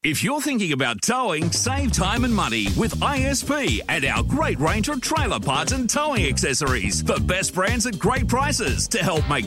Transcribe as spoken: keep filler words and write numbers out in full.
If you're thinking about towing, save time and money with I S P and our great range of trailer parts and towing accessories. The best brands at great prices to help make